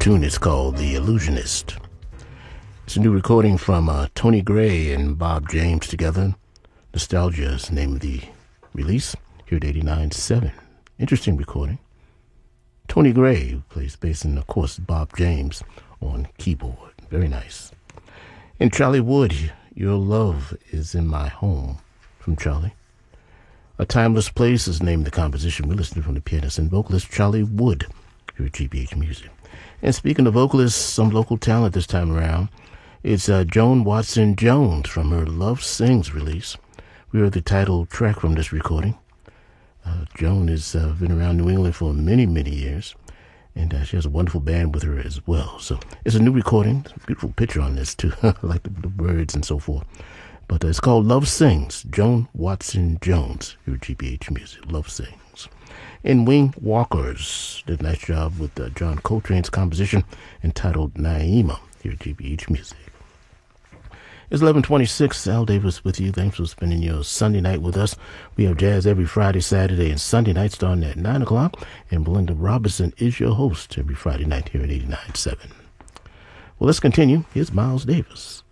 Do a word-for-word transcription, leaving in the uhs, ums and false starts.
tune is called The Illusionist. It's a new recording from uh, Tony Gray and Bob James together. Nostalgia is the name of the release here at eighty-nine point seven. Interesting recording. Tony Gray, who plays bass, and of course Bob James on keyboard. Very nice. And Charlie Wood, Your Love Is in My Home, from Charlie. A Timeless Place is named the composition. We listened from the pianist and vocalist Charlie Wood here at G B H Music. And speaking of vocalists, some local talent this time around, it's uh, Joan Watson Jones from her Love Sings release. We heard the title track from this recording. Uh, Joan has uh, been around New England for many, many years, and uh, she has a wonderful band with her as well. So it's a new recording. There's a beautiful picture on this, too. I like the, the birds and so forth. But uh, it's called Love Sings, Joan Watson Jones, here at G B H Music. Love Sings. And Wing Walkers did a nice job with uh, John Coltrane's composition entitled Naima, here at G B H Music. It's eleven twenty-six. Al Davis with you. Thanks for spending your Sunday night with us. We have jazz every Friday, Saturday, and Sunday night starting at nine o'clock. And Belinda Robinson is your host every Friday night here at eighty-nine point seven. Well, let's continue. Here's Miles Davis.